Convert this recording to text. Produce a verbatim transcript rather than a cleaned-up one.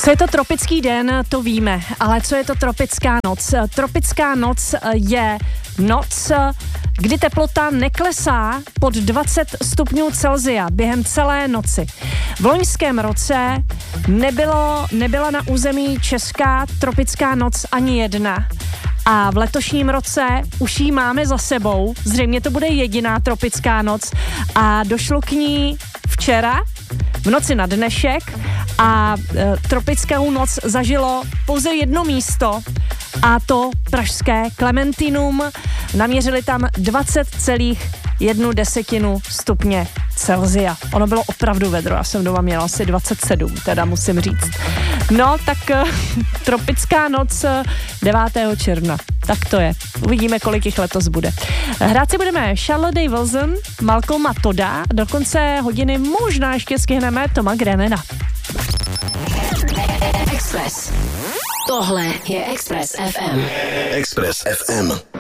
Co je to tropický den, to víme, ale co je to tropická noc? Tropická noc je noc, kdy teplota neklesá pod dvacet stupňů Celsia během celé noci. V loňském roce nebylo, nebyla na území Česká tropická noc ani jedna. A v letošním roce už ji máme za sebou. Zřejmě to bude jediná tropická noc. A došlo k ní včera, v noci na dnešek. A e, tropickou noc zažilo pouze jedno místo, a to pražské Klementinum. Naměřili tam dvacet celá jedna desetinu stupně Celsia. Ono bylo opravdu vedro, já jsem doma měla asi dvacet sedm, teda musím říct. No, tak e, tropická noc devátého června. Tak to je. Uvidíme, kolik jich letos bude. Hrát si budeme Charlotte Wilson, Malcolma Todda, do konce hodiny možná ještě stihneme Toma Grenada. Express. Tohle je Express F M. Express F M.